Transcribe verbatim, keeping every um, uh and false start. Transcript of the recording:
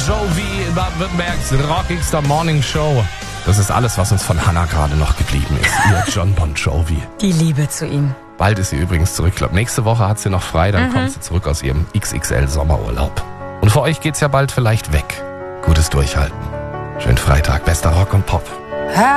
Jovi, Baden-Württembergs rockigster Morning Show. Das ist alles, was uns von Hannah gerade noch geblieben ist. Ihr John Bon Jovi. Die Liebe zu ihm. Bald ist sie übrigens zurück. Ich glaube, nächste Woche hat sie noch frei, dann mhm. kommt sie zurück aus ihrem X X L-Sommerurlaub. Und für euch geht's ja bald vielleicht weg. Gutes Durchhalten. Schönen Freitag, bester Rock und Pop.